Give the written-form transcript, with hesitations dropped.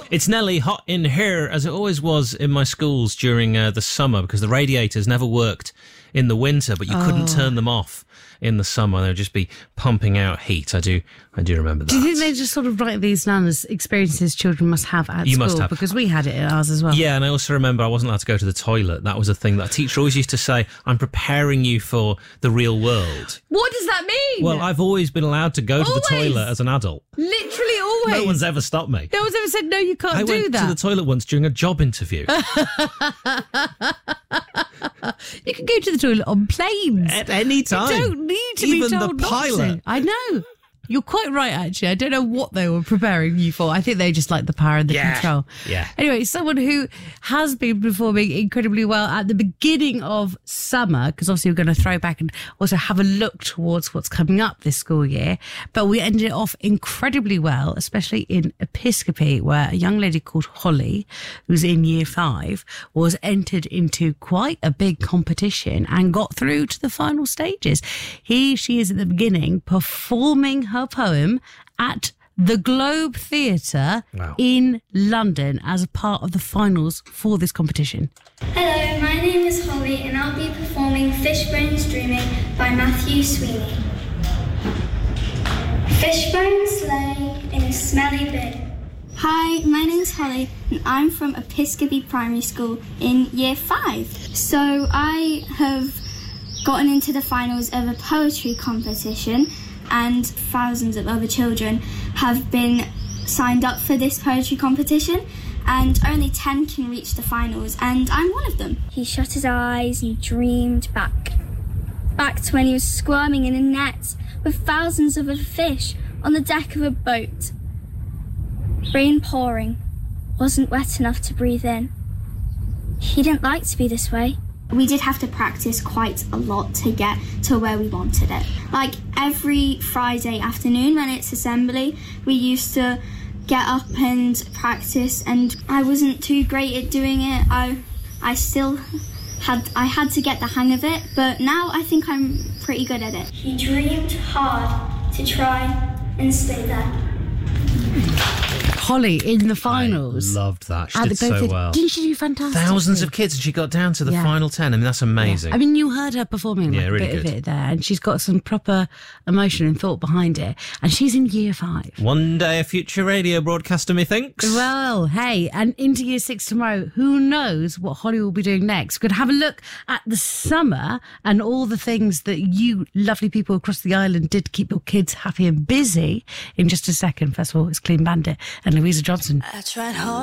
It's nearly hot in here, as it always was in my schools during the summer, because the radiators never worked in the winter, but you couldn't turn them off in the summer. They would just be pumping out heat. I do remember that. Do you think they just sort of like these down as experiences children must have at You school? must have. Because we had it at ours as well. Yeah, and I also remember I wasn't allowed to go to the toilet. That was a thing that a teacher always used to say, I'm preparing you for the real world. What does that mean? Well, I've always been allowed to go to the Always? toilet as an adult. Literally always. No one's ever stopped me. No one's ever said, no, you can't I do went that. to the toilet once during a job interview. You can go to the toilet on planes. At any time. You don't need to Even be told the pilot. not to. I know. You're quite right, actually. I don't know what they were preparing you for. I think they just like the power and the control. Yeah. Anyway, someone who has been performing incredibly well at the beginning of summer, because obviously we're going to throw back and also have a look towards what's coming up this school year. But we ended it off incredibly well, especially in Episcopi, where a young lady called Holly, who's in year 5, was entered into quite a big competition and got through to the final stages. She is at the beginning performing her poem at the Globe Theatre in London as a part of the finals for this competition. Hello, my name is Holly and I'll be performing Fishbones Dreaming by Matthew Sweeney. Fishbones lay in a smelly bin. Hi, my name's Holly and I'm from Episcopi Primary School in Year 5. So I have gotten into the finals of a poetry competition, and thousands of other children have been signed up for this poetry competition, and only 10 can reach the finals, and I'm one of them. He shut his eyes and dreamed back to when he was squirming in a net with thousands of other fish on the deck of a boat. Rain pouring, wasn't wet enough to breathe in. He didn't like to be this way. We did have to practice quite a lot to get to where we wanted it. Like every Friday afternoon when it's assembly, we used to get up and practice, and I wasn't too great at doing it. I had to get the hang of it, but now I think I'm pretty good at it. He dreamed hard to try and stay there. Holly in the finals. I loved that. She At did the so Globe Theatre. well. Didn't she do fantastic? Thousands of kids, and she got down to the final 10. I mean, that's amazing. Yeah. I mean, you heard her performing like really a bit good. of it there, and she's got some proper emotion and thought behind it. And she's in year 5. One day a future radio broadcaster, methinks. Well, hey, and into year 6 tomorrow, who knows what Holly will be doing next? We're going to have a look at the summer and all the things that you lovely people across the island did to keep your kids happy and busy in just a second. First of all, it's Clean Bandit and Louisa Johnson. I tried hard.